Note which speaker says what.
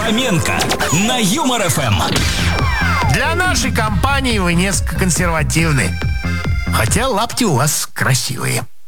Speaker 1: Фоменко на Юмор ФМ.
Speaker 2: Для нашей компании вы несколько консервативны. Хотя лапти у вас красивые.